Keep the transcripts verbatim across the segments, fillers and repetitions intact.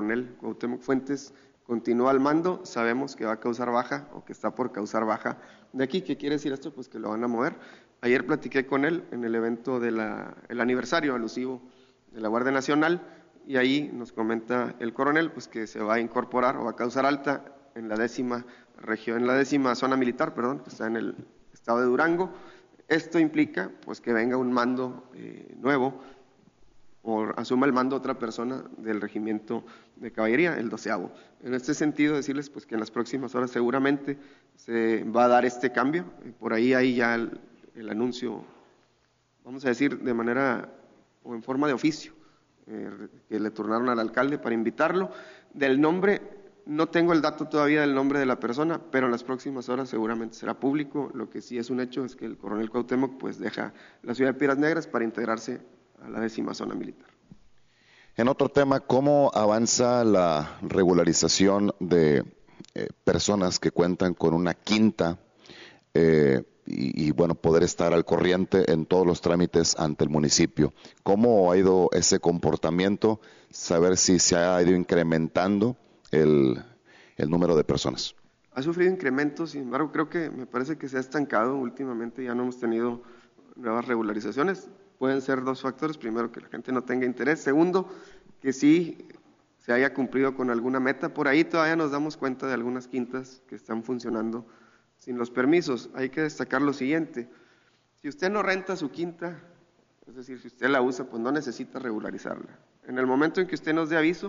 coronel Cuauhtémoc Fuentes continúa al mando, sabemos que va a causar baja o que está por causar baja de aquí. ¿Qué quiere decir esto? Pues que lo van a mover. Ayer platiqué con él en el evento del aniversario alusivo de la Guardia Nacional y ahí nos comenta el coronel pues que se va a incorporar o va a causar alta en la décima región, en la décima zona militar, perdón, que está en el estado de Durango. Esto implica pues que venga un mando eh, nuevo o asuma el mando otra persona del regimiento de caballería, el doceavo. En este sentido, decirles pues que en las próximas horas seguramente se va a dar este cambio. Por ahí hay ya el, el anuncio, vamos a decir, de manera o en forma de oficio, eh, que le turnaron al alcalde para invitarlo. Del nombre, no tengo el dato todavía del nombre de la persona, pero en las próximas horas seguramente será público. Lo que sí es un hecho es que el coronel Cuauhtémoc pues deja la ciudad de Piedras Negras para integrarse a la décima zona militar. En otro tema, ¿cómo avanza la regularización de eh, personas que cuentan con una quinta eh, y, y, bueno, poder estar al corriente en todos los trámites ante el municipio? ¿Cómo ha ido ese comportamiento? Saber si se ha ido incrementando el, el número de personas. Ha sufrido incrementos, sin embargo, creo que me parece que se ha estancado últimamente, ya no hemos tenido nuevas regularizaciones. Pueden ser dos factores: primero, que la gente no tenga interés; segundo, que sí se haya cumplido con alguna meta. Por ahí todavía nos damos cuenta de algunas quintas que están funcionando sin los permisos. Hay que destacar lo siguiente: si usted no renta su quinta, es decir, si usted la usa, pues no necesita regularizarla. En el momento en que usted nos dé aviso,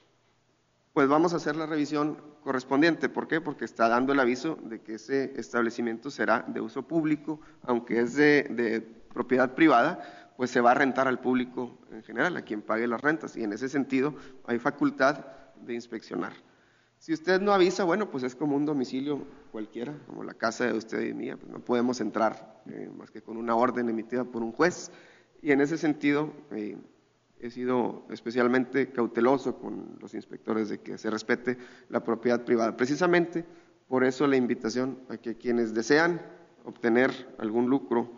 pues vamos a hacer la revisión correspondiente. ¿Por qué? Porque está dando el aviso de que ese establecimiento será de uso público, aunque es de, de propiedad privada, pues se va a rentar al público en general, a quien pague las rentas, y en ese sentido hay facultad de inspeccionar. Si usted no avisa, bueno, pues es como un domicilio cualquiera, como la casa de usted y mía, pues no podemos entrar eh, más que con una orden emitida por un juez, y en ese sentido eh, he sido especialmente cauteloso con los inspectores de que se respete la propiedad privada. Precisamente por eso la invitación a que quienes desean obtener algún lucro,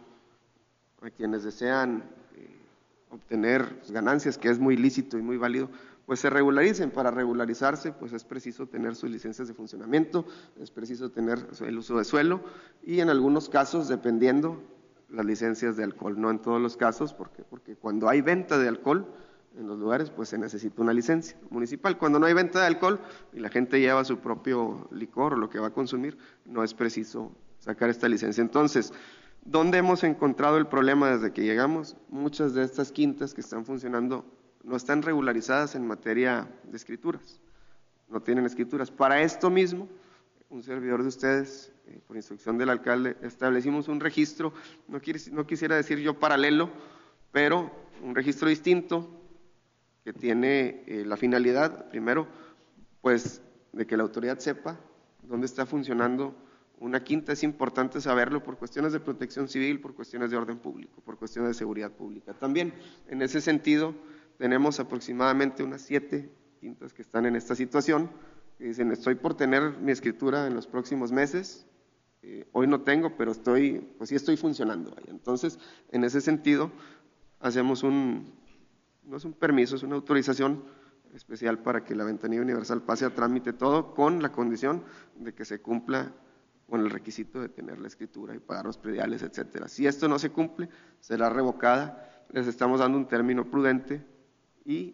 a quienes desean eh, obtener pues, ganancias, que es muy lícito y muy válido, pues se regularicen. Para regularizarse, pues es preciso tener sus licencias de funcionamiento, es preciso tener el uso de suelo y en algunos casos, dependiendo, las licencias de alcohol. No en todos los casos, porque porque cuando hay venta de alcohol en los lugares, pues se necesita una licencia municipal. Cuando no hay venta de alcohol y la gente lleva su propio licor o lo que va a consumir, no es preciso sacar esta licencia. Entonces, ¿dónde hemos encontrado el problema desde que llegamos? Muchas de estas quintas que están funcionando no están regularizadas en materia de escrituras, no tienen escrituras. Para esto mismo, un servidor de ustedes, eh, por instrucción del alcalde, establecimos un registro, no, quiere, no quisiera decir yo paralelo, pero un registro distinto que tiene eh, la finalidad, primero, pues de que la autoridad sepa dónde está funcionando una quinta. Es importante saberlo por cuestiones de protección civil, por cuestiones de orden público, por cuestiones de seguridad pública. También, en ese sentido, tenemos aproximadamente unas siete quintas que están en esta situación, que dicen, estoy por tener mi escritura en los próximos meses, eh, hoy no tengo, pero estoy, pues sí estoy funcionando. Entonces, en ese sentido, hacemos un, no es un permiso, es una autorización especial para que la ventanilla universal pase a trámite, todo con la condición de que se cumpla con el requisito de tener la escritura y pagar los prediales, etcétera. Si esto no se cumple, será revocada. Les estamos dando un término prudente y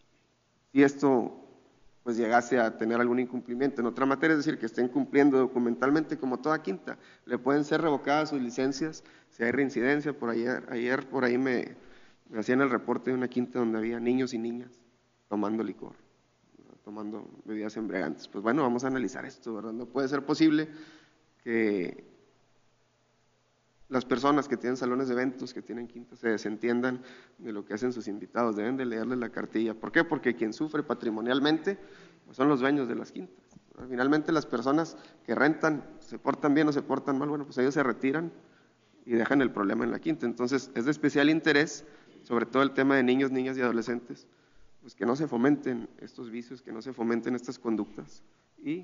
si esto pues llegase a tener algún incumplimiento en otra materia, es decir, que estén cumpliendo documentalmente como toda quinta, le pueden ser revocadas sus licencias si hay reincidencia. Por ayer, ayer por ahí me, me hacían el reporte de una quinta donde había niños y niñas tomando licor, tomando bebidas embriagantes. Pues bueno, vamos a analizar esto, ¿verdad? No puede ser posible que las personas que tienen salones de eventos, que tienen quintas, se desentiendan de lo que hacen sus invitados. Deben de leerles la cartilla. ¿Por qué? Porque quien sufre patrimonialmente pues son los dueños de las quintas. Finalmente, las personas que rentan, se portan bien o se portan mal, bueno, pues ellos se retiran y dejan el problema en la quinta. Entonces, es de especial interés, sobre todo el tema de niños, niñas y adolescentes, pues que no se fomenten estos vicios, que no se fomenten estas conductas. Y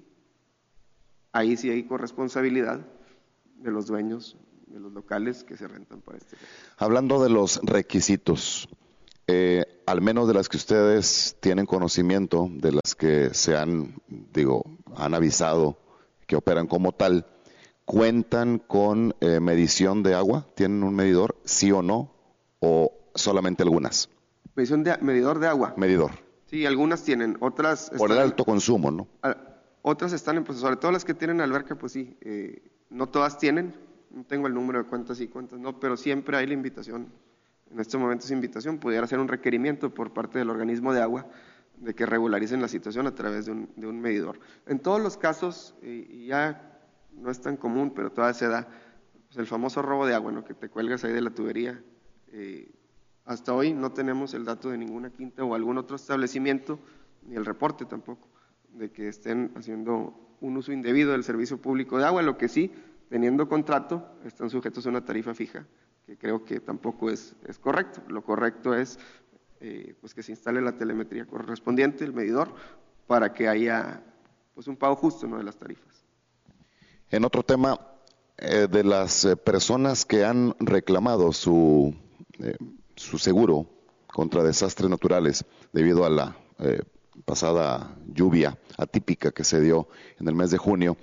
ahí sí hay corresponsabilidad de los dueños de los locales que se rentan para este caso. Hablando de los requisitos, eh, al menos de las que ustedes tienen conocimiento, de las que se han, digo, han avisado que operan como tal, ¿cuentan con eh, medición de agua? ¿Tienen un medidor, sí o no? ¿O solamente algunas? Medición de, medidor de agua. Medidor. Sí, algunas tienen, otras... Por el alto consumo, ¿no? A, otras están en proceso, sobre todo las que tienen alberca, pues sí, eh, no todas tienen, no tengo el número de cuántas y cuántas no, pero siempre hay la invitación, en este momento es invitación, pudiera ser un requerimiento por parte del organismo de agua de que regularicen la situación a través de un, de un medidor. En todos los casos, eh, y ya no es tan común, pero todavía se da, pues el famoso robo de agua, ¿no? Que te cuelgas ahí de la tubería. Eh, hasta hoy no tenemos el dato de ninguna quinta o algún otro establecimiento, ni el reporte tampoco, de que estén haciendo un uso indebido del servicio público de agua. Lo que sí, teniendo contrato, están sujetos a una tarifa fija, que creo que tampoco es, es correcto. Lo correcto es eh, pues que se instale la telemetría correspondiente, el medidor, para que haya pues un pago justo, ¿no?, de las tarifas. En otro tema, eh, de las eh, personas que han reclamado su, eh, su seguro contra desastres naturales debido a la eh, pasada lluvia atípica que se dio en el mes de junio,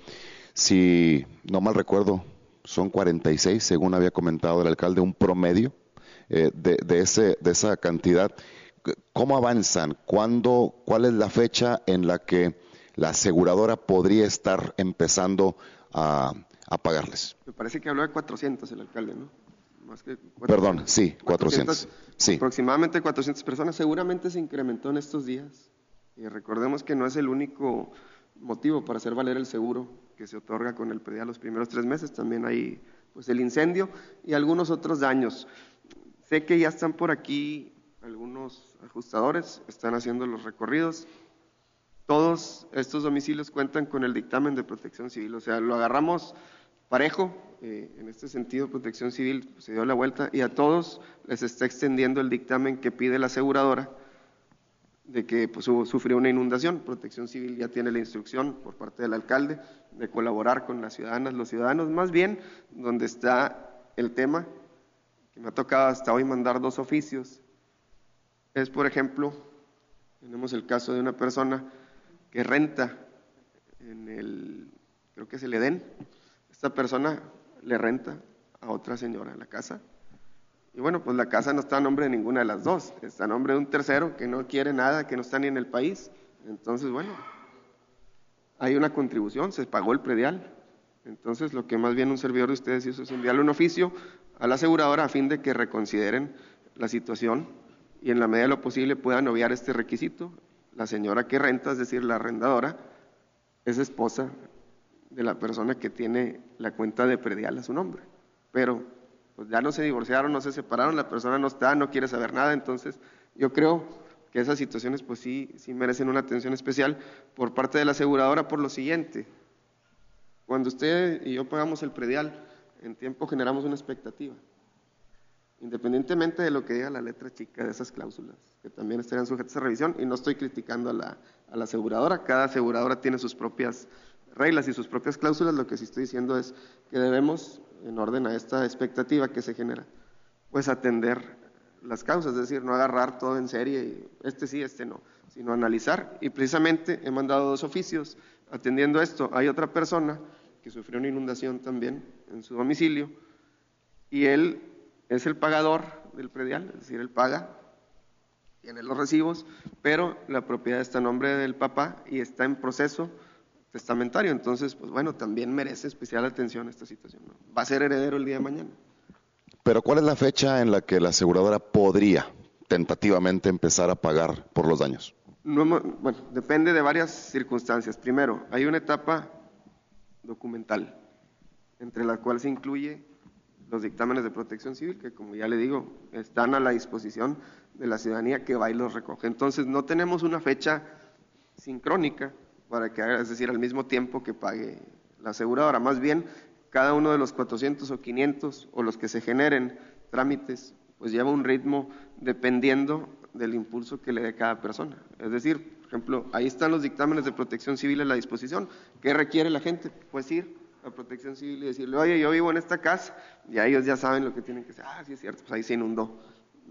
si no mal recuerdo, son cuarenta y seis, según había comentado el alcalde, un promedio eh, de, de, ese, de esa cantidad. ¿Cómo avanzan? ¿Cuándo, ¿Cuál es la fecha en la que la aseguradora podría estar empezando a, a pagarles? Me parece que habló de cuatrocientos el alcalde, ¿no? Más que cuatrocientos. Perdón, sí, cuatrocientos. cuatrocientos sí. Aproximadamente cuatrocientas personas. Seguramente se incrementó en estos días. Y recordemos que no es el único motivo para hacer valer el seguro que se otorga con el predial los primeros tres meses. También hay pues el incendio y algunos otros daños. Sé que ya están por aquí algunos ajustadores, están haciendo los recorridos. Todos estos domicilios cuentan con el dictamen de Protección Civil, o sea, lo agarramos parejo, eh, en este sentido Protección Civil pues, se dio la vuelta y a todos les está extendiendo el dictamen que pide la aseguradora de que pues, sufrió una inundación. Protección Civil ya tiene la instrucción por parte del alcalde de colaborar con las ciudadanas, los ciudadanos. Más bien, donde está el tema, que me ha tocado hasta hoy mandar dos oficios, es, por ejemplo, tenemos el caso de una persona que renta en el, creo que es el Edén. Esta persona le renta a otra señora la casa. Y bueno, pues la casa no está a nombre de ninguna de las dos, está a nombre de un tercero que no quiere nada, que no está ni en el país. Entonces, bueno, hay una contribución, se pagó el predial. Entonces, lo que más bien un servidor de ustedes hizo es enviarle un oficio a la aseguradora a fin de que reconsideren la situación y en la medida de lo posible puedan obviar este requisito. La señora que renta, es decir, la arrendadora, es esposa de la persona que tiene la cuenta de predial a su nombre. Pero pues ya no se divorciaron, no se separaron, la persona no está, no quiere saber nada. Entonces yo creo que esas situaciones pues sí, sí merecen una atención especial por parte de la aseguradora por lo siguiente. Cuando usted y yo pagamos el predial, en tiempo generamos una expectativa, independientemente de lo que diga la letra chica de esas cláusulas, que también estarían sujetas a revisión, y no estoy criticando a la, a la aseguradora, cada aseguradora tiene sus propias reglas y sus propias cláusulas. Lo que sí estoy diciendo es que debemos, en orden a esta expectativa que se genera, pues atender las causas, es decir, no agarrar todo en serie, y este sí, este no, sino analizar. Y precisamente he mandado dos oficios atendiendo esto. Hay otra persona que sufrió una inundación también en su domicilio, y él es el pagador del predial, es decir, él paga, tiene los recibos, pero la propiedad está a nombre del papá y está en proceso testamentario. Entonces, pues bueno, también merece especial atención esta situación, ¿no? Va a ser heredero el día de mañana. Pero ¿cuál es la fecha en la que la aseguradora podría tentativamente empezar a pagar por los daños? No, bueno, depende de varias circunstancias. Primero, hay una etapa documental, entre la cual se incluye los dictámenes de Protección Civil, que como ya le digo, están a la disposición de la ciudadanía que va y los recoge. Entonces, no tenemos una fecha sincrónica para que haga, es decir, al mismo tiempo que pague la aseguradora. Más bien, cada uno de los cuatrocientos o quinientos o los que se generen trámites, pues lleva un ritmo dependiendo del impulso que le dé cada persona. Es decir, por ejemplo, ahí están los dictámenes de Protección Civil a la disposición. ¿Qué requiere la gente? Pues ir a Protección Civil y decirle, oye, yo vivo en esta casa, y a ellos ya saben lo que tienen que hacer. Ah, sí es cierto, pues ahí se inundó.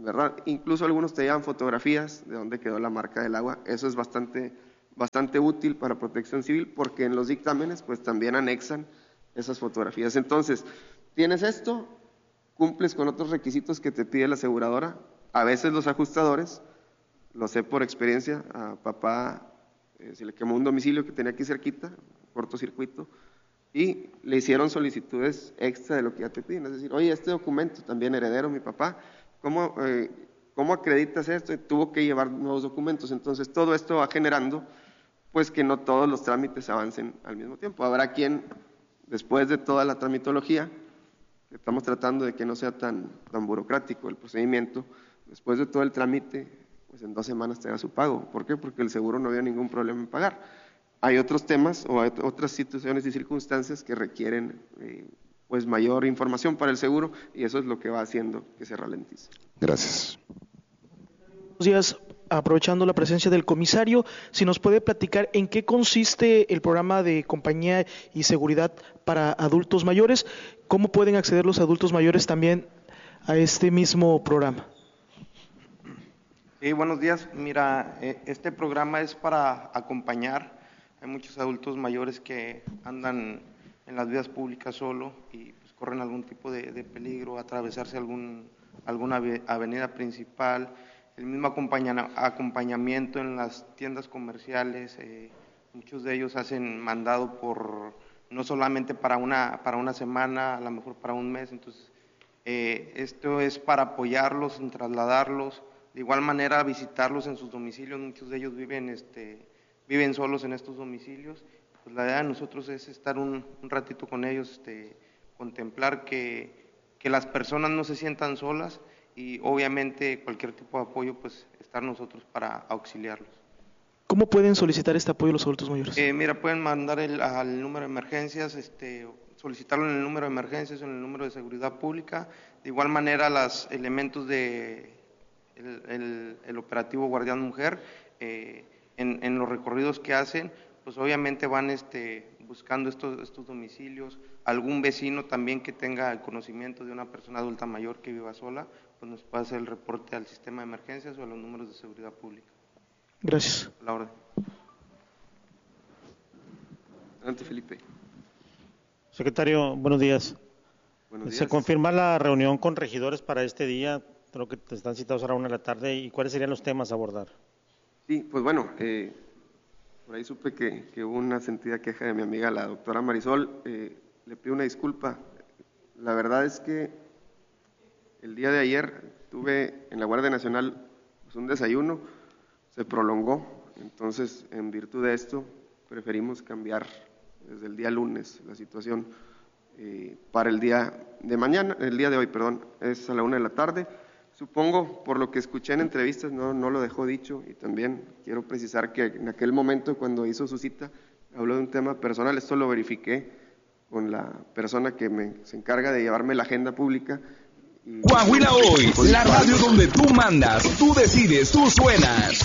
¿verdad? Incluso algunos te llevan fotografías de dónde quedó la marca del agua. Eso es bastante, bastante útil para Protección Civil, porque en los dictámenes pues también anexan esas fotografías. Entonces, tienes esto, cumples con otros requisitos que te pide la aseguradora. A veces los ajustadores, lo sé por experiencia, a papá eh, se le quemó un domicilio que tenía aquí cerquita, cortocircuito, y le hicieron solicitudes extra de lo que ya te piden. Es decir, oye, este documento, también heredero, mi papá, ¿cómo, eh, ¿cómo acreditas esto? Y tuvo que llevar nuevos documentos. Entonces, todo esto va generando, pues, que no todos los trámites avancen al mismo tiempo. Habrá quien, después de toda la tramitología, estamos tratando de que no sea tan, tan burocrático el procedimiento, después de todo el trámite, pues en dos semanas te da su pago. ¿Por qué? Porque el seguro no había ningún problema en pagar. Hay otros temas o hay otras situaciones y circunstancias que requieren eh, pues mayor información para el seguro, y eso es lo que va haciendo que se ralentice. Gracias. Buenos días. Aprovechando la presencia del comisario, si nos puede platicar en qué consiste el programa de compañía y seguridad para adultos mayores, cómo pueden acceder los adultos mayores también a este mismo programa. Sí, buenos días. Mira, este programa es para acompañar. Hay muchos adultos mayores que andan en las vías públicas solo y pues, corren algún tipo de, de peligro, atravesarse algún, alguna avenida principal. El mismo acompañamiento en las tiendas comerciales, eh, muchos de ellos hacen mandado por, no solamente para una, para una semana, a lo mejor para un mes. Entonces, eh, esto es para apoyarlos, en trasladarlos, de igual manera visitarlos en sus domicilios. Muchos de ellos viven, este, viven solos en estos domicilios. Pues la idea de nosotros es estar un, un ratito con ellos, este, contemplar que, que las personas no se sientan solas, y obviamente cualquier tipo de apoyo, pues estar nosotros para auxiliarlos. ¿Cómo pueden solicitar este apoyo los adultos mayores? Eh, mira, pueden mandar el, al número de emergencias, este, solicitarlo en el número de emergencias o en el número de seguridad pública. De igual manera, los elementos de el, el, el operativo Guardián Mujer, eh, en, en los recorridos que hacen, pues obviamente van este, buscando estos, estos domicilios. Algún vecino también que tenga el conocimiento de una persona adulta mayor que viva sola, pues nos puede hacer el reporte al sistema de emergencias o a los números de seguridad pública. Gracias. A la orden. Adelante, Felipe. Secretario, buenos días. Buenos días. ¿Se confirma la reunión con regidores para este día? Creo que te están citados ahora a una de la tarde. ¿Y cuáles serían los temas a abordar? Sí, pues bueno, eh, por ahí supe que, que hubo una sentida queja de mi amiga, la doctora Marisol. Eh, le pido una disculpa. La verdad es que el día de ayer tuve en la Guardia Nacional pues, un desayuno, se prolongó, entonces en virtud de esto preferimos cambiar desde el día lunes la situación eh, para el día de mañana, el día de hoy, perdón, es a la una de la tarde. Supongo, por lo que escuché en entrevistas, no, no lo dejó dicho, y también quiero precisar que en aquel momento cuando hizo su cita habló de un tema personal. Esto lo verifiqué con la persona que me, se encarga de llevarme la agenda pública. Coahuila Hoy, la radio donde tú mandas, tú decides, tú suenas.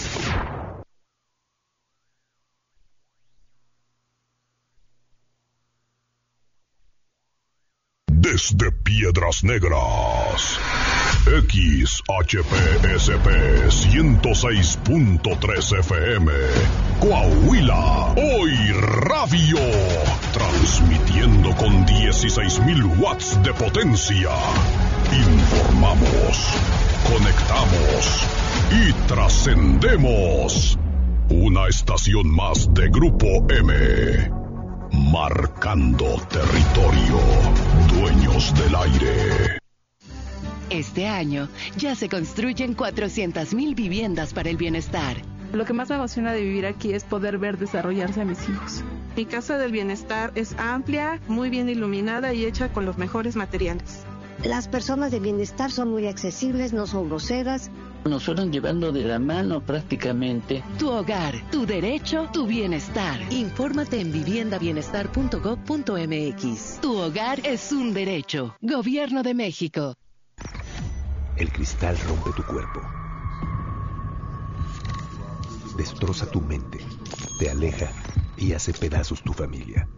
Desde Piedras Negras, X H P S P ciento seis punto tres F M, Coahuila Hoy Radio, transmitiendo con dieciséis mil watts de potencia. Informamos, conectamos y trascendemos. Una estación más de Grupo M. Marcando territorio. Dueños del aire. Este año ya se construyen cuatrocientas mil viviendas para el bienestar. Lo que más me emociona de vivir aquí es poder ver desarrollarse a mis hijos. Mi casa del bienestar es amplia, muy bien iluminada y hecha con los mejores materiales. Las personas de bienestar son muy accesibles, no son groseras. Nos fueron llevando de la mano prácticamente. Tu hogar, tu derecho, tu bienestar. Infórmate en vivienda bienestar punto gob punto m x. Tu hogar es un derecho. Gobierno de México. El cristal rompe tu cuerpo. Destroza tu mente, te aleja y hace pedazos tu familia.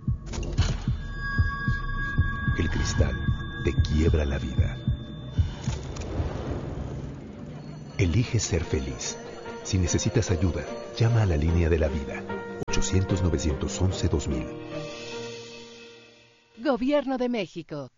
El cristal te quiebra la vida. Elige ser feliz. Si necesitas ayuda, llama a la línea de la vida. ochocientos, novecientos once, dos mil. Gobierno de México.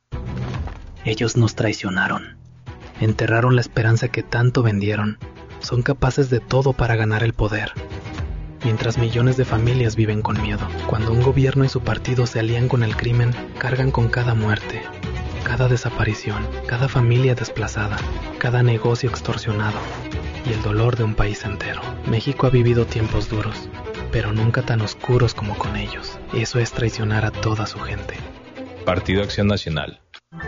Ellos nos traicionaron. Enterraron la esperanza que tanto vendieron. Son capaces de todo para ganar el poder. Mientras millones de familias viven con miedo. Cuando un gobierno y su partido se alían con el crimen, cargan con cada muerte, cada desaparición, cada familia desplazada, cada negocio extorsionado y el dolor de un país entero. México ha vivido tiempos duros, pero nunca tan oscuros como con ellos. Eso es traicionar a toda su gente. Partido Acción Nacional.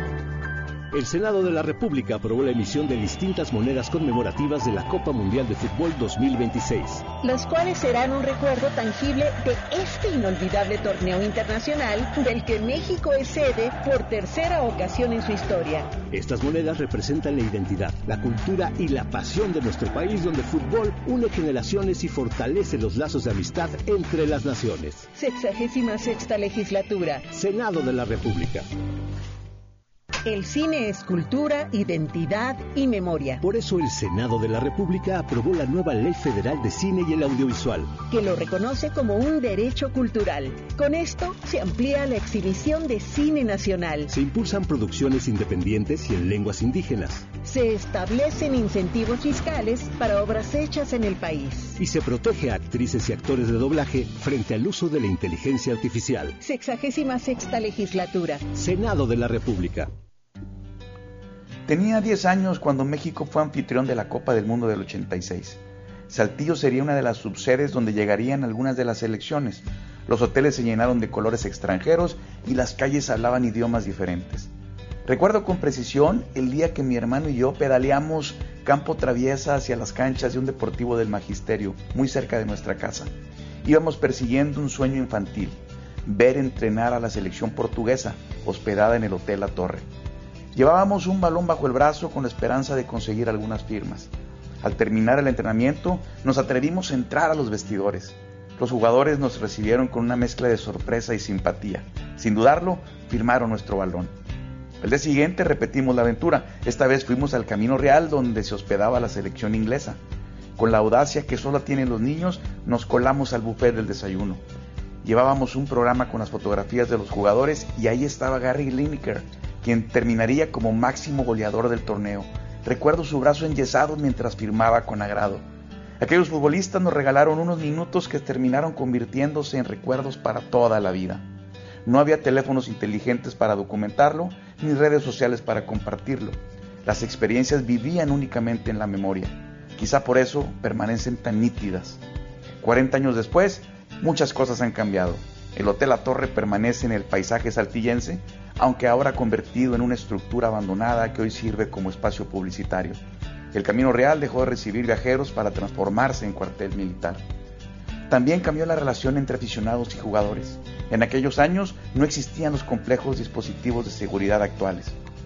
El Senado de la República aprobó la emisión de distintas monedas conmemorativas de la Copa Mundial de Fútbol dos mil veintiséis. Las cuales serán un recuerdo tangible de este inolvidable torneo internacional del que México es sede por tercera ocasión en su historia. Estas monedas representan la identidad, la cultura y la pasión de nuestro país, donde el fútbol une generaciones y fortalece los lazos de amistad entre las naciones. Sexagésima sexta legislatura. Senado de la República. El cine es cultura, identidad y memoria. Por eso el Senado de la República aprobó la nueva Ley Federal de Cine y el Audiovisual, que lo reconoce como un derecho cultural. Con esto se amplía la exhibición de cine nacional. Se impulsan producciones independientes y en lenguas indígenas. Se establecen incentivos fiscales para obras hechas en el país. Y se protege a actrices y actores de doblaje frente al uso de la inteligencia artificial. Sexagésima sexta legislatura. Senado de la República. Tenía diez años cuando México fue anfitrión de la Copa del Mundo del ochenta y seis. Saltillo sería una de las subsedes donde llegarían algunas de las selecciones. Los hoteles se llenaron de colores extranjeros y las calles hablaban idiomas diferentes. Recuerdo con precisión el día que mi hermano y yo pedaleamos campo traviesa hacia las canchas de un deportivo del Magisterio, muy cerca de nuestra casa. Íbamos persiguiendo un sueño infantil, ver entrenar a la selección portuguesa, hospedada en el Hotel La Torre. Llevábamos un balón bajo el brazo con la esperanza de conseguir algunas firmas. Al terminar el entrenamiento, nos atrevimos a entrar a los vestidores. Los jugadores nos recibieron con una mezcla de sorpresa y simpatía. Sin dudarlo, firmaron nuestro balón. El día siguiente repetimos la aventura. Esta vez fuimos al Camino Real, donde se hospedaba la selección inglesa. Con la audacia que solo tienen los niños, nos colamos al buffet del desayuno. Llevábamos un programa con las fotografías de los jugadores y ahí estaba Gary Lineker, quien terminaría como máximo goleador del torneo. Recuerdo su brazo enyesado mientras firmaba con agrado. Aquellos futbolistas nos regalaron unos minutos que terminaron convirtiéndose en recuerdos para toda la vida. No había teléfonos inteligentes para documentarlo, ni redes sociales para compartirlo. Las experiencias vivían únicamente en la memoria. Quizá por eso permanecen tan nítidas. cuarenta años después, muchas cosas han cambiado. El Hotel La Torre permanece en el paisaje saltillense, aunque ahora convertido en una estructura abandonada que hoy sirve como espacio publicitario. El Camino Real dejó de recibir viajeros para transformarse en cuartel militar. También cambió la relación entre aficionados y jugadores. En aquellos años no existían los complejos dispositivos de seguridad actuales.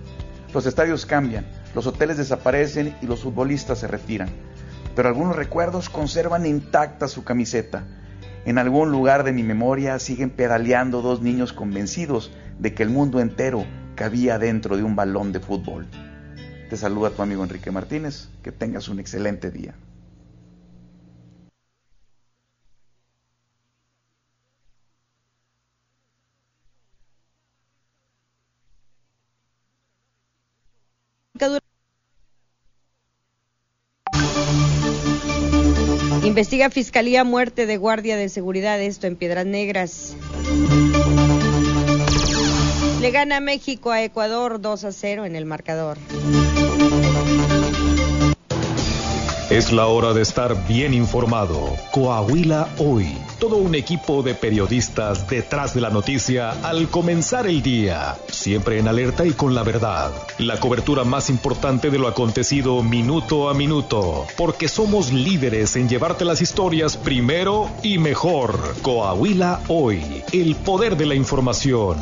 Los estadios cambian, los hoteles desaparecen y los futbolistas se retiran. Pero algunos recuerdos conservan intacta su camiseta. En algún lugar de mi memoria siguen pedaleando dos niños convencidos de que el mundo entero cabía dentro de un balón de fútbol. Te saluda tu amigo Enrique Martínez. Que tengas un excelente día. Investiga Fiscalía muerte de guardia de seguridad, esto en Piedras Negras. Le gana México a Ecuador dos a cero en el marcador. Es la hora de estar bien informado. Coahuila Hoy. Todo un equipo de periodistas detrás de la noticia al comenzar el día. Siempre en alerta y con la verdad. La cobertura más importante de lo acontecido minuto a minuto. Porque somos líderes en llevarte las historias primero y mejor. Coahuila Hoy. El poder de la información.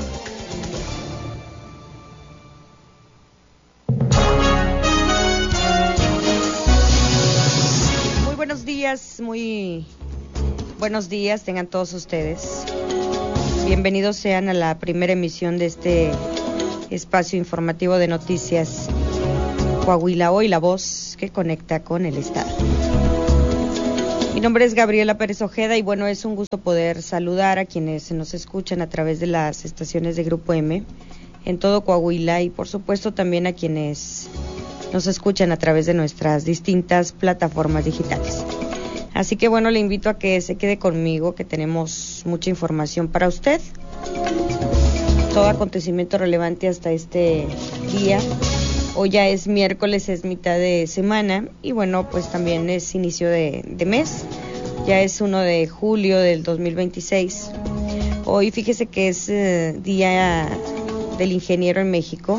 Buenos días, muy buenos días tengan todos ustedes. Bienvenidos sean a la primera emisión de este espacio informativo de noticias Coahuila Hoy, la voz que que conecta con el Estado. Mi nombre es Gabriela Pérez Ojeda y bueno, es un gusto poder saludar a quienes nos escuchan a través de las estaciones de Grupo M en todo Coahuila y por supuesto también a quienes nos escuchan a través de nuestras distintas plataformas digitales. Así que bueno, le invito a que se quede conmigo, que tenemos mucha información para usted. Todo acontecimiento relevante hasta este día. Hoy ya es miércoles, es mitad de semana y bueno, pues también es inicio de, de mes. Ya es uno de julio del dos mil veintiséis. Hoy fíjese que es eh, Día del Ingeniero en México.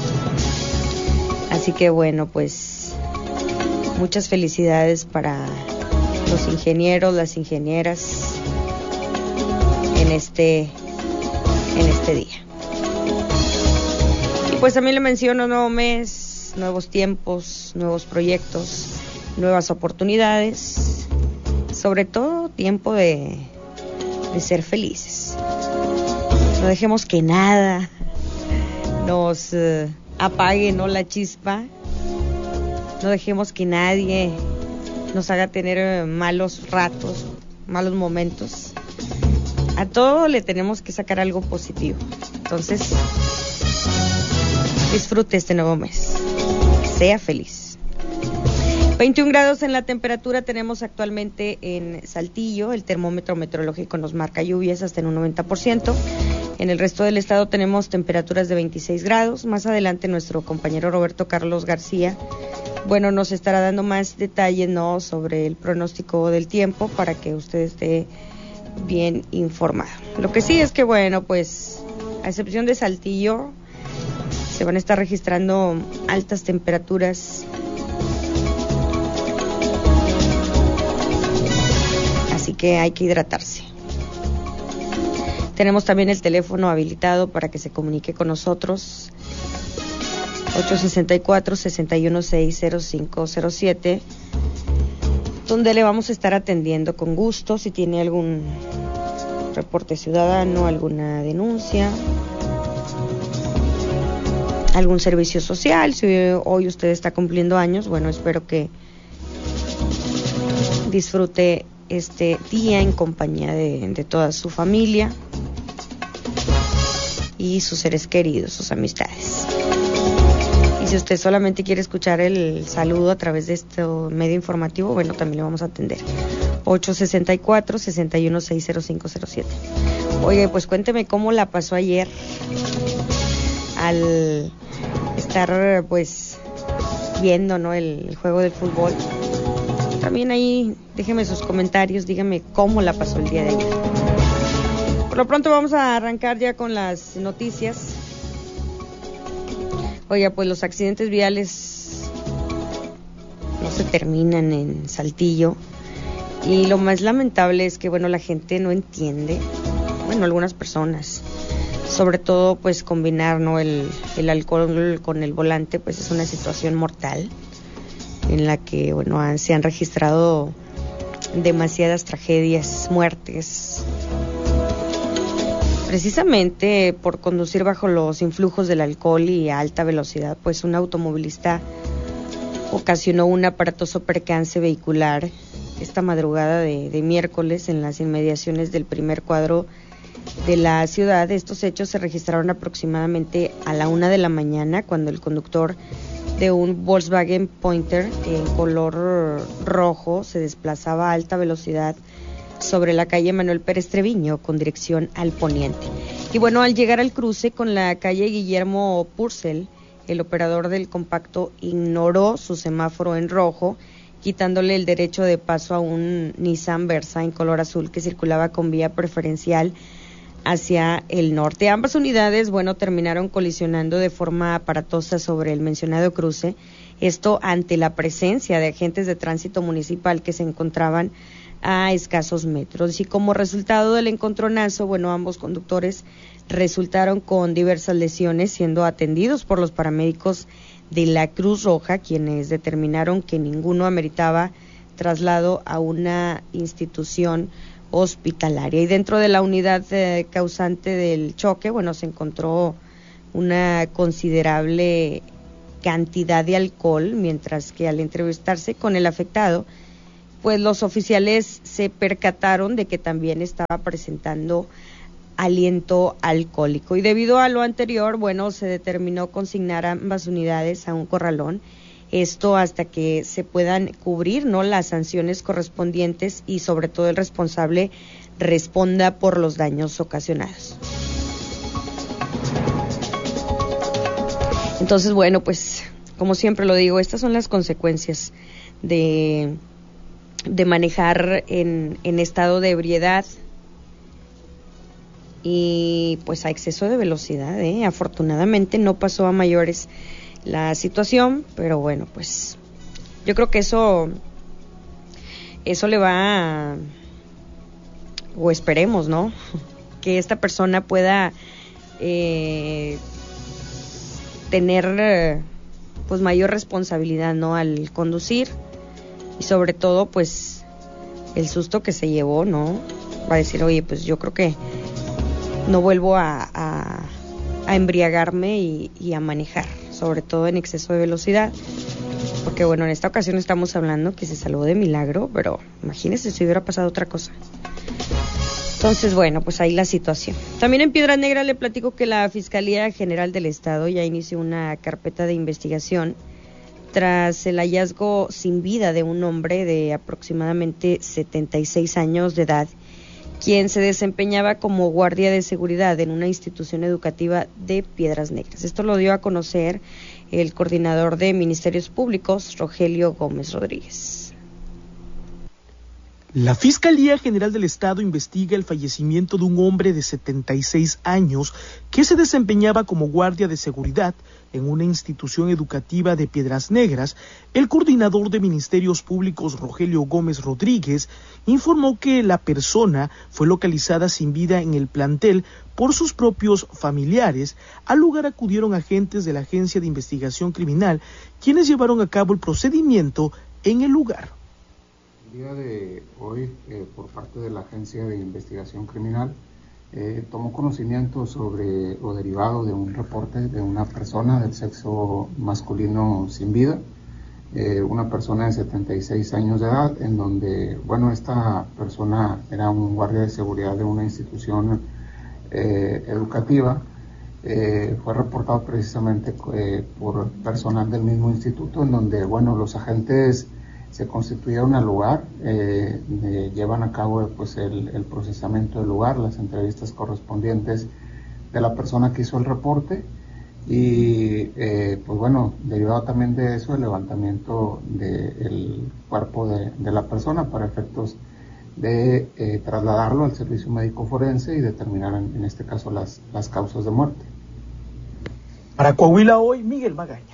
Así que bueno, pues muchas felicidades para los ingenieros, las ingenieras en este, en este día. Y pues también le menciono nuevo mes, nuevos tiempos, nuevos proyectos, nuevas oportunidades, sobre todo tiempo de, de ser felices. No dejemos que nada nos uh, apague, ¿no?, la chispa. No dejemos que nadie nos haga tener malos ratos, malos momentos. A todo le tenemos que sacar algo positivo. Entonces, disfrute este nuevo mes. Sea feliz. veintiún grados en la temperatura tenemos actualmente en Saltillo. El termómetro meteorológico nos marca lluvias hasta en un noventa por ciento. En el resto del estado tenemos temperaturas de veintiséis grados. Más adelante nuestro compañero Roberto Carlos García, bueno, nos estará dando más detalles, ¿no?, sobre el pronóstico del tiempo para que usted esté bien informado. Lo que sí es que, bueno, pues a excepción de Saltillo, se van a estar registrando altas temperaturas. Así que hay que hidratarse. Tenemos también el teléfono habilitado para que se comunique con nosotros. ocho seis cuatro, seis uno seis, cero cinco cero siete, donde le vamos a estar atendiendo con gusto si tiene algún reporte ciudadano, alguna denuncia, algún servicio social. Si hoy usted está cumpliendo años, bueno, espero que disfrute este día en compañía de, de toda su familia y sus seres queridos, sus amistades. Y si usted solamente quiere escuchar el saludo a través de este medio informativo, bueno, también le vamos a atender. ocho seis cuatro, seis uno seis, cero cinco cero siete. Oye, pues cuénteme cómo la pasó ayer al estar, pues, viendo, ¿no?, el, el juego del fútbol. También ahí déjeme sus comentarios, dígame cómo la pasó el día de ayer. Por lo pronto vamos a arrancar ya con las noticias. Oiga, pues los accidentes viales no se terminan en Saltillo. Y lo más lamentable es que, bueno, la gente no entiende, bueno, algunas personas, sobre todo, pues combinar, ¿no?, el, el alcohol con el volante, pues es una situación mortal en la que, bueno, han, se han registrado demasiadas tragedias, muertes, precisamente por conducir bajo los influjos del alcohol y a alta velocidad. Pues un automovilista ocasionó un aparatoso percance vehicular esta madrugada de, de miércoles en las inmediaciones del primer cuadro de la ciudad. Estos hechos se registraron aproximadamente a la una de la mañana, cuando el conductor de un Volkswagen Pointer en color rojo se desplazaba a alta velocidad sobre la calle Manuel Pérez Treviño con dirección al poniente. Y bueno, al llegar al cruce con la calle Guillermo Purcell, el operador del compacto ignoró su semáforo en rojo, quitándole el derecho de paso a un Nissan Versa en color azul que circulaba con vía preferencial hacia el norte. Ambas unidades, bueno, terminaron colisionando de forma aparatosa sobre el mencionado cruce, esto ante la presencia de agentes de tránsito municipal que se encontraban a escasos metros. Y como resultado del encontronazo, bueno, ambos conductores resultaron con diversas lesiones, siendo atendidos por los paramédicos de la Cruz Roja, quienes determinaron que ninguno ameritaba traslado a una institución hospitalaria. Y dentro de la unidad eh, causante del choque, bueno, se encontró una considerable cantidad de alcohol, mientras que al entrevistarse con el afectado, pues los oficiales se percataron de que también estaba presentando aliento alcohólico. Y debido a lo anterior, bueno, se determinó consignar ambas unidades a un corralón, esto hasta que se puedan cubrir, ¿no?, las sanciones correspondientes y sobre todo el responsable responda por los daños ocasionados. Entonces, bueno, pues como siempre lo digo, estas son las consecuencias de, de manejar en, en estado de ebriedad y pues a exceso de velocidad, ¿eh? Afortunadamente no pasó a mayores la situación, pero bueno, pues yo creo que eso eso le va a, o esperemos, ¿no?, que esta persona pueda eh, tener pues mayor responsabilidad, ¿no?, al conducir, y sobre todo pues el susto que se llevó, ¿no? Va a decir, oye, pues yo creo que no vuelvo a, a, a embriagarme y, y a manejar, sobre todo en exceso de velocidad, porque bueno, en esta ocasión estamos hablando que se salvó de milagro, pero imagínense si hubiera pasado otra cosa. Entonces, bueno, pues ahí la situación. También en Piedras Negras le platico que la Fiscalía General del Estado ya inició una carpeta de investigación tras el hallazgo sin vida de un hombre de aproximadamente setenta y seis años de edad, quien se desempeñaba como guardia de seguridad en una institución educativa de Piedras Negras. Esto lo dio a conocer el coordinador de Ministerios Públicos, Rogelio Gómez Rodríguez. La Fiscalía General del Estado investiga el fallecimiento de un hombre de setenta y seis años que se desempeñaba como guardia de seguridad en una institución educativa de Piedras Negras. El coordinador de Ministerios Públicos, Rogelio Gómez Rodríguez, informó que la persona fue localizada sin vida en el plantel por sus propios familiares. Al lugar acudieron agentes de la Agencia de Investigación Criminal, quienes llevaron a cabo el procedimiento en el lugar. El día de hoy, eh, por parte de la Agencia de Investigación Criminal, eh, tomó conocimiento sobre o derivado de un reporte de una persona del sexo masculino sin vida, eh, una persona de setenta y seis años de edad, en donde, bueno, esta persona era un guardia de seguridad de una institución eh, educativa. Eh, fue reportado precisamente eh, por personal del mismo instituto, en donde, bueno, los agentes se constituyeron al lugar, eh, eh, llevan a cabo pues el, el procesamiento del lugar, las entrevistas correspondientes de la persona que hizo el reporte y eh, pues bueno, derivado también de eso el levantamiento del cuerpo de, de la persona para efectos de eh, trasladarlo al servicio médico forense y determinar en, en este caso las, las causas de muerte. Para Coahuila Hoy, Miguel Magaña.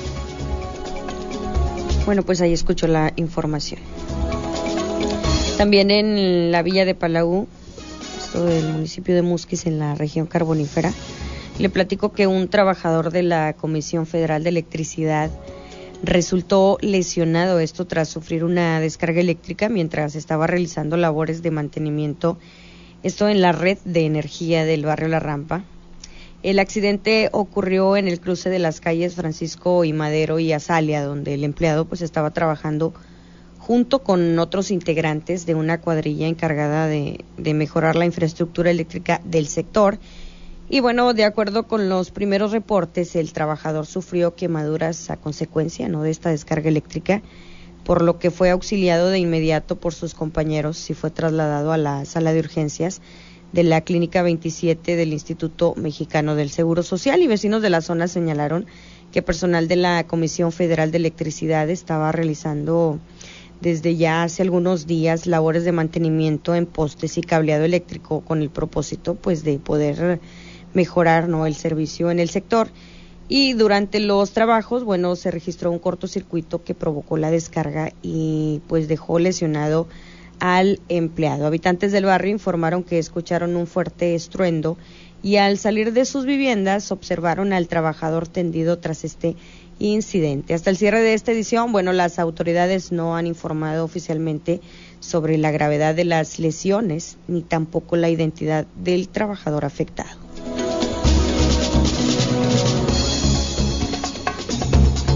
Bueno, pues ahí escucho la información. También en la villa de Palau, esto del municipio de Musquis, en la región carbonífera, le platico que un trabajador de la Comisión Federal de Electricidad resultó lesionado, esto tras sufrir una descarga eléctrica mientras estaba realizando labores de mantenimiento, esto en la red de energía del barrio La Rampa. El accidente ocurrió en el cruce de las calles Francisco y Madero y Azalia, donde el empleado pues estaba trabajando junto con otros integrantes de una cuadrilla encargada de, de mejorar la infraestructura eléctrica del sector. Y bueno, de acuerdo con los primeros reportes, el trabajador sufrió quemaduras a consecuencia, ¿no?, de esta descarga eléctrica, por lo que fue auxiliado de inmediato por sus compañeros y fue trasladado a la sala de urgencias de la Clínica veintisiete del Instituto Mexicano del Seguro Social, y vecinos de la zona señalaron que personal de la Comisión Federal de Electricidad estaba realizando desde ya hace algunos días labores de mantenimiento en postes y cableado eléctrico con el propósito pues de poder mejorar, ¿no?, el servicio en el sector. Y durante los trabajos, bueno, se registró un cortocircuito que provocó la descarga y pues dejó lesionado al empleado. Habitantes del barrio informaron que escucharon un fuerte estruendo y al salir de sus viviendas observaron al trabajador tendido tras este incidente. Hasta el cierre de esta edición, bueno, las autoridades no han informado oficialmente sobre la gravedad de las lesiones ni tampoco la identidad del trabajador afectado.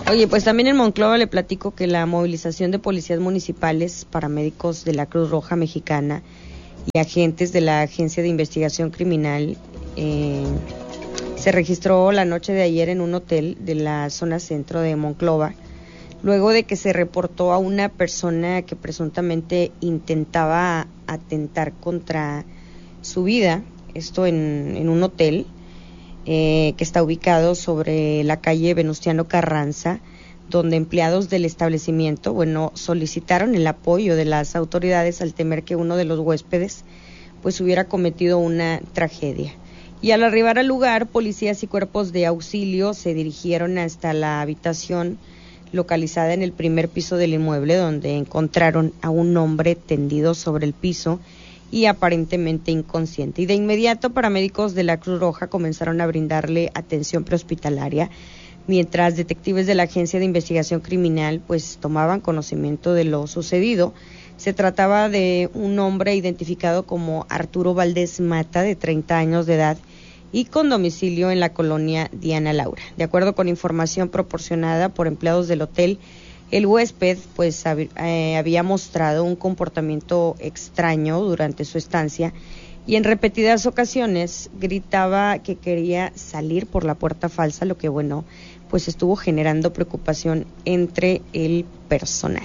Oye, pues también en Monclova le platico que la movilización de policías municipales, paramédicos de la Cruz Roja Mexicana y agentes de la Agencia de Investigación Criminal eh, se registró la noche de ayer en un hotel de la zona centro de Monclova, luego de que se reportó a una persona que presuntamente intentaba atentar contra su vida, esto en, en un hotel eh, que está ubicado sobre la calle Venustiano Carranza, donde empleados del establecimiento, bueno, solicitaron el apoyo de las autoridades al temer que uno de los huéspedes pues hubiera cometido una tragedia. Y al arribar al lugar, policías y cuerpos de auxilio se dirigieron hasta la habitación localizada en el primer piso del inmueble, donde encontraron a un hombre tendido sobre el piso y aparentemente inconsciente. Y de inmediato, paramédicos de la Cruz Roja comenzaron a brindarle atención prehospitalaria, mientras detectives de la Agencia de Investigación Criminal pues tomaban conocimiento de lo sucedido. Se trataba de un hombre identificado como Arturo Valdés Mata, de treinta años de edad, y con domicilio en la colonia Diana Laura. De acuerdo con información proporcionada por empleados del hotel, el huésped pues hab- eh, había mostrado un comportamiento extraño durante su estancia y en repetidas ocasiones gritaba que quería salir por la puerta falsa, lo que bueno, pues estuvo generando preocupación entre el personal.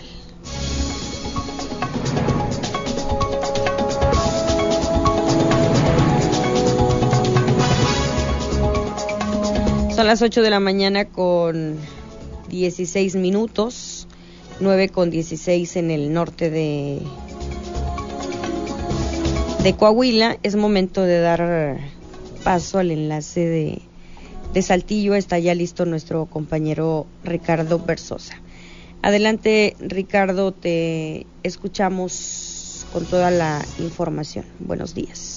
Son las ocho de la mañana con dieciséis minutos, nueve con dieciséis en el norte de, de Coahuila. Es momento de dar paso al enlace de, de Saltillo. Está ya listo nuestro compañero Ricardo Berzosa. Adelante, Ricardo, te escuchamos con toda la información. Buenos días.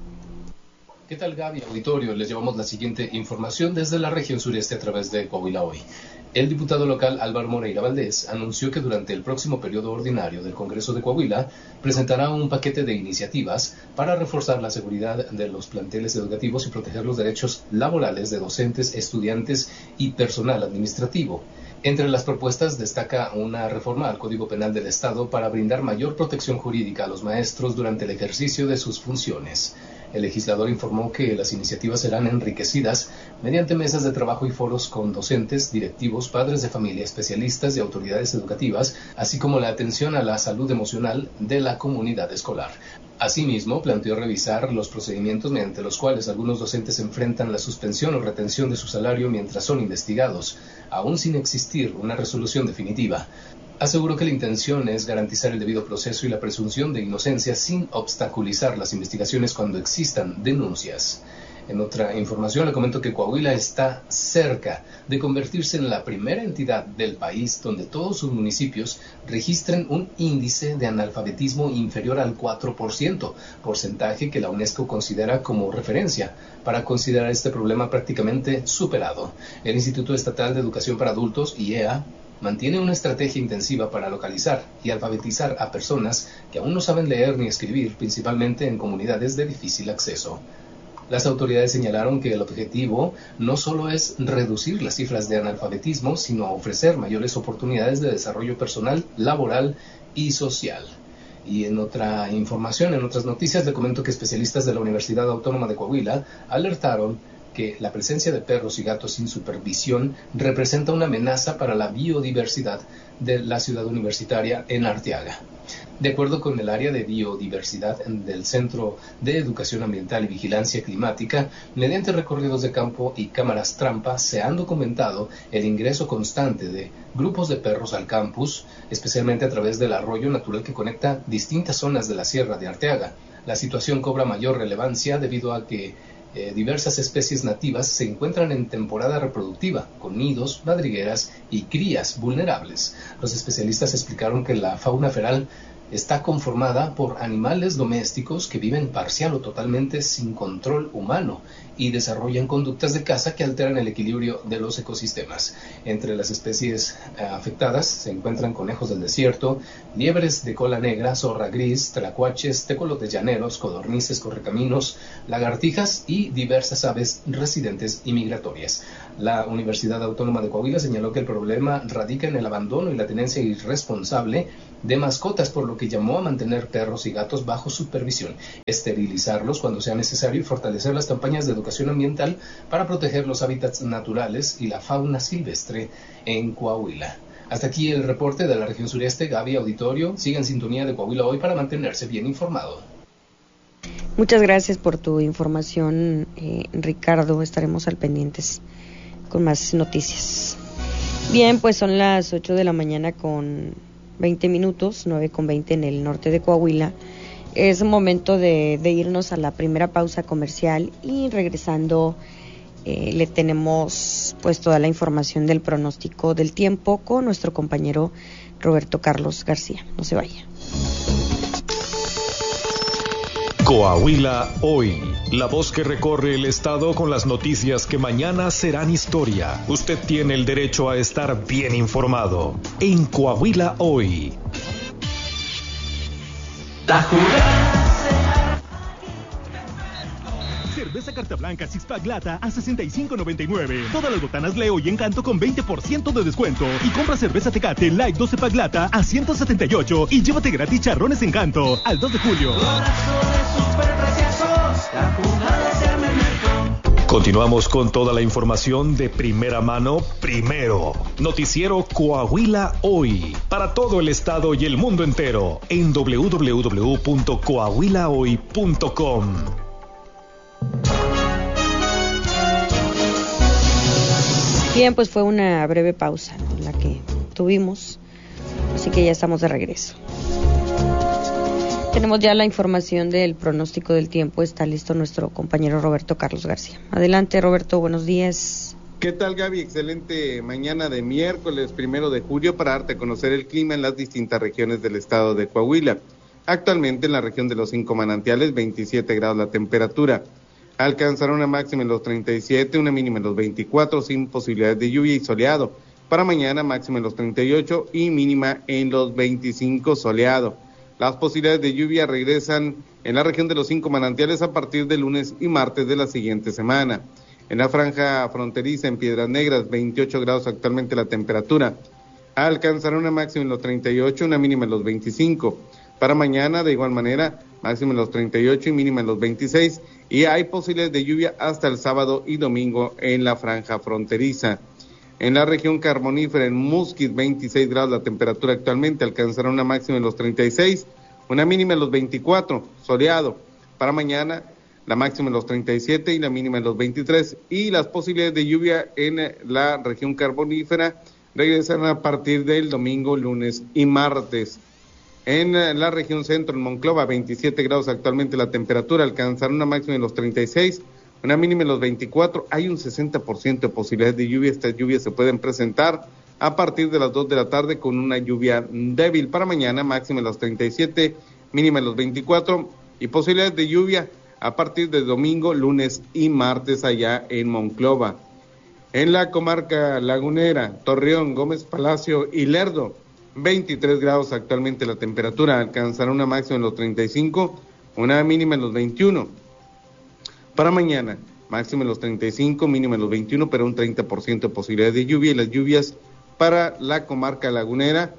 ¿Qué tal, Gaby? Auditorio, les llevamos la siguiente información desde la región sureste a través de Coahuila Hoy. El diputado local Álvaro Moreira Valdés anunció que durante el próximo periodo ordinario del Congreso de Coahuila presentará un paquete de iniciativas para reforzar la seguridad de los planteles educativos y proteger los derechos laborales de docentes, estudiantes y personal administrativo. Entre las propuestas destaca una reforma al Código Penal del Estado para brindar mayor protección jurídica a los maestros durante el ejercicio de sus funciones. El legislador informó que las iniciativas serán enriquecidas mediante mesas de trabajo y foros con docentes, directivos, padres de familia, especialistas y autoridades educativas, así como la atención a la salud emocional de la comunidad escolar. Asimismo, planteó revisar los procedimientos mediante los cuales algunos docentes enfrentan la suspensión o retención de su salario mientras son investigados, aún sin existir una resolución definitiva. Aseguró que la intención es garantizar el debido proceso y la presunción de inocencia sin obstaculizar las investigaciones cuando existan denuncias. En otra información le comento que Coahuila está cerca de convertirse en la primera entidad del país donde todos sus municipios registren un índice de analfabetismo inferior al cuatro por ciento, porcentaje que la UNESCO considera como referencia para considerar este problema prácticamente superado. El Instituto Estatal de Educación para Adultos, I E A, mantiene una estrategia intensiva para localizar y alfabetizar a personas que aún no saben leer ni escribir, principalmente en comunidades de difícil acceso. Las autoridades señalaron que el objetivo no solo es reducir las cifras de analfabetismo, sino ofrecer mayores oportunidades de desarrollo personal, laboral y social. Y en otra información, en otras noticias, le comento que especialistas de la Universidad Autónoma de Coahuila alertaron que la presencia de perros y gatos sin supervisión representa una amenaza para la biodiversidad de la ciudad universitaria en Arteaga. De acuerdo con el área de biodiversidad del Centro de Educación Ambiental y Vigilancia Climática, mediante recorridos de campo y cámaras trampa se han documentado el ingreso constante de grupos de perros al campus, especialmente a través del arroyo natural que conecta distintas zonas de la Sierra de Arteaga. La situación cobra mayor relevancia debido a que Eh, diversas especies nativas se encuentran en temporada reproductiva, con nidos, madrigueras y crías vulnerables. Los especialistas explicaron que la fauna feral está conformada por animales domésticos que viven parcial o totalmente sin control humano y desarrollan conductas de caza que alteran el equilibrio de los ecosistemas. Entre las especies eh, afectadas se encuentran conejos del desierto, liebres de cola negra, zorra gris, tlacuaches, tecolotes llaneros, codornices, correcaminos, lagartijas y diversas aves residentes y migratorias. La Universidad Autónoma de Coahuila señaló que el problema radica en el abandono y la tenencia irresponsable de mascotas, por lo que llamó a mantener perros y gatos bajo supervisión, esterilizarlos cuando sea necesario y fortalecer las campañas de educación ambiental para proteger los hábitats naturales y la fauna silvestre en Coahuila. Hasta aquí el reporte de la región sureste. Gaby, auditorio, siga en sintonía de Coahuila Hoy para mantenerse bien informado. Muchas gracias por tu información, eh, Ricardo. Estaremos al pendientes con más noticias. Bien, pues son las ocho de la mañana con veinte minutos, nueve con veinte en el norte de Coahuila. Es momento de, de irnos a la primera pausa comercial y regresando eh, le tenemos pues toda la información del pronóstico del tiempo con nuestro compañero Roberto Carlos García. No se vaya. Coahuila Hoy, la voz que recorre el estado con las noticias que mañana serán historia. Usted tiene el derecho a estar bien informado. En Coahuila Hoy. La jugada. Cerveza Carta Blanca Six Pack Lata a sesenta y cinco noventa y nueve. Todas las botanas Leo y Encanto con veinte por ciento de descuento. Y compra cerveza Tecate Light doce Pack Lata a ciento setenta y ocho y llévate gratis charrones Encanto al dos de julio. Continuamos con toda la información de primera mano, primero. Noticiero Coahuila Hoy, para todo el estado y el mundo entero, en doble u doble u doble u punto coahuila hoy punto com. Bien, pues fue una breve pausa la que tuvimos, así que ya estamos de regreso. Tenemos ya la información del pronóstico del tiempo. Está listo nuestro compañero Roberto Carlos García. Adelante, Roberto, buenos días. ¿Qué tal, Gaby? Excelente mañana de miércoles primero de julio para darte a conocer el clima en las distintas regiones del estado de Coahuila. Actualmente en la región de los Cinco Manantiales, veintisiete grados la temperatura. Alcanzará una máxima en los treinta y siete, una mínima en los veinticuatro, sin posibilidades de lluvia y soleado. Para mañana, máxima en los treinta y ocho y mínima en los veinticinco, soleado. Las posibilidades de lluvia regresan en la región de los Cinco Manantiales a partir de lunes y martes de la siguiente semana. En la franja fronteriza en Piedras Negras, veintiocho grados actualmente la temperatura. Alcanzará una máxima en los treinta y ocho, una mínima en los veinticinco. Para mañana, de igual manera, máxima en los treinta y ocho y mínima en los veintiséis. Y hay posibilidades de lluvia hasta el sábado y domingo en la franja fronteriza. En la región carbonífera, en Musquis, veintiséis grados la temperatura actualmente, alcanzará una máxima en los treinta y seis, una mínima en los veinticuatro, soleado. Para mañana, la máxima en los treinta y siete y la mínima en los veintitrés. Y las posibilidades de lluvia en la región carbonífera regresan a partir del domingo, lunes y martes. En la región centro, en Monclova, veintisiete grados actualmente la temperatura, alcanzará una máxima en los treinta y seis, una mínima en los veinticuatro, hay un sesenta por ciento de posibilidades de lluvia. Estas lluvias se pueden presentar a partir de las dos de la tarde con una lluvia débil. Para mañana, máxima en los treinta y siete, mínima en los veinticuatro y posibilidades de lluvia a partir de domingo, lunes y martes allá en Monclova. En la comarca lagunera, Torreón, Gómez Palacio y Lerdo, veintitrés grados actualmente la temperatura, alcanzará una máxima en los treinta y cinco, una mínima en los veintiuno. Para mañana, máxima en los treinta y cinco, mínima en los veintiuno, pero un treinta por ciento de posibilidades de lluvia, y las lluvias para la comarca lagunera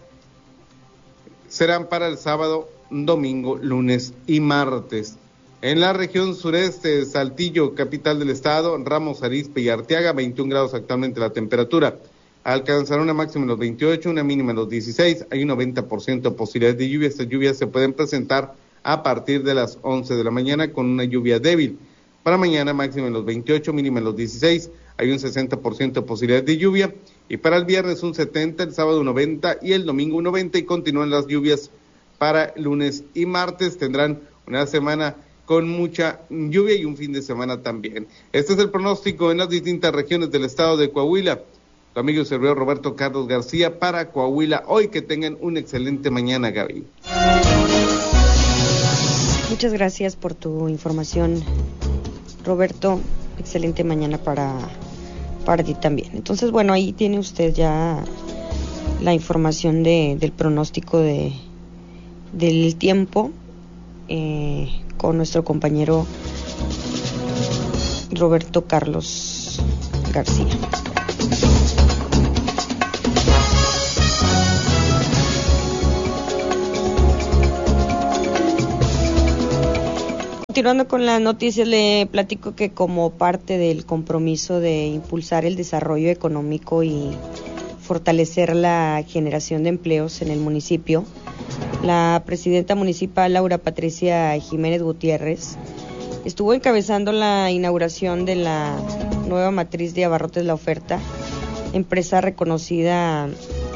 serán para el sábado, domingo, lunes y martes. En la región sureste, Saltillo, capital del estado, Ramos Arizpe y Arteaga, veintiún grados actualmente la temperatura. Alcanzará una máxima en los veintiocho, una mínima en los dieciséis, hay un noventa por ciento de posibilidades de lluvia. Estas lluvias se pueden presentar a partir de las once de la mañana con una lluvia débil. Para mañana, máxima en los veintiocho, mínima en los dieciséis, hay un sesenta por ciento de posibilidades de lluvia. Y para el viernes un setenta, el sábado un noventa y el domingo un noventa, y continúan las lluvias para lunes y martes. Tendrán una semana con mucha lluvia y un fin de semana también. Este es el pronóstico en las distintas regiones del estado de Coahuila. Tu amigo y servidor Roberto Carlos García para Coahuila Hoy. Que tengan una excelente mañana, Gaby. Muchas gracias por tu información, Roberto. Excelente mañana para, para ti también. Entonces, bueno, ahí tiene usted ya la información de, del pronóstico de, del tiempo eh, con nuestro compañero Roberto Carlos García. Continuando con las noticias, le platico que como parte del compromiso de impulsar el desarrollo económico y fortalecer la generación de empleos en el municipio, la presidenta municipal Laura Patricia Jiménez Gutiérrez estuvo encabezando la inauguración de la nueva matriz de Abarrotes La Oferta, empresa reconocida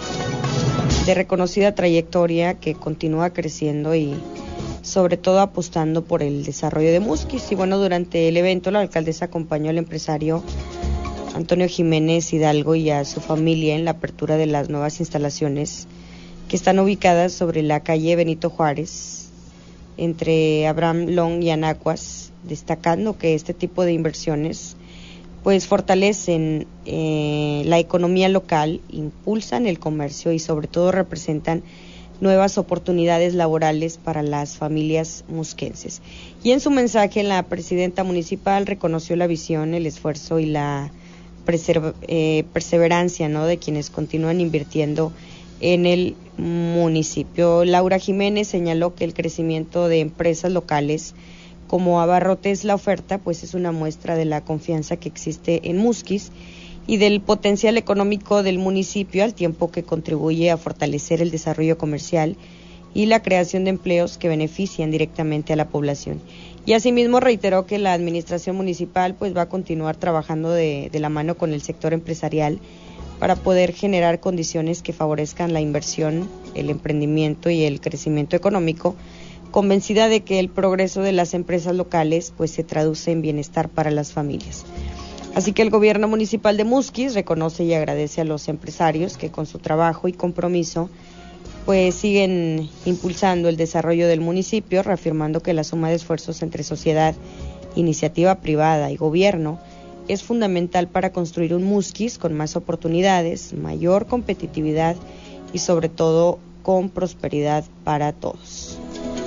de reconocida trayectoria que continúa creciendo y sobre todo apostando por el desarrollo de Musquis. Y bueno, durante el evento la alcaldesa acompañó al empresario Antonio Jiménez Hidalgo y a su familia en la apertura de las nuevas instalaciones que están ubicadas sobre la calle Benito Juárez, entre Abraham Long y Anacuas, destacando que este tipo de inversiones pues fortalecen eh, la economía local, impulsan el comercio y sobre todo representan nuevas oportunidades laborales para las familias musquenses. Y en su mensaje, la presidenta municipal reconoció la visión, el esfuerzo y la preserv- eh, perseverancia, ¿no?, de quienes continúan invirtiendo en el municipio. Laura Jiménez señaló que el crecimiento de empresas locales como Abarrotes La Oferta pues es una muestra de la confianza que existe en Musquis y del potencial económico del municipio, al tiempo que contribuye a fortalecer el desarrollo comercial y la creación de empleos que benefician directamente a la población. Y asimismo reiteró que la administración municipal pues va a continuar trabajando de, de la mano con el sector empresarial para poder generar condiciones que favorezcan la inversión, el emprendimiento y el crecimiento económico, convencida de que el progreso de las empresas locales pues se traduce en bienestar para las familias. Así que el gobierno municipal de Musquis reconoce y agradece a los empresarios que con su trabajo y compromiso pues siguen impulsando el desarrollo del municipio, reafirmando que la suma de esfuerzos entre sociedad, iniciativa privada y gobierno es fundamental para construir un Musquis con más oportunidades, mayor competitividad y sobre todo con prosperidad para todos.